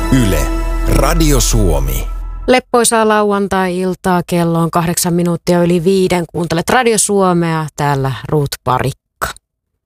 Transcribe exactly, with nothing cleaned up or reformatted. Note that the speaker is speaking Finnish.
Yle, Radio Suomi. Leppoisaa lauantai-iltaa, kello on kahdeksan minuuttia yli viiden. Kuuntelet Radio Suomea, täällä Ruut Parikka.